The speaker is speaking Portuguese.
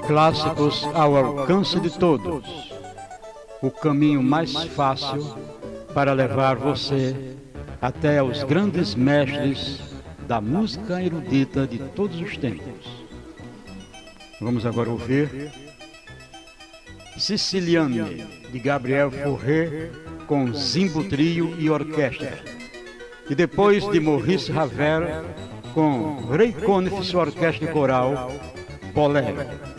Clássicos ao alcance de todos. O caminho mais fácil para levar você até os grandes mestres da música erudita de todos os tempos. Vamos agora ouvir Siciliane, de Gabriel Fauré, com Zimbo Trio e Orquestra. E depois de Maurice Ravel, com Ray Conniff e sua orquestra coral, Bolero.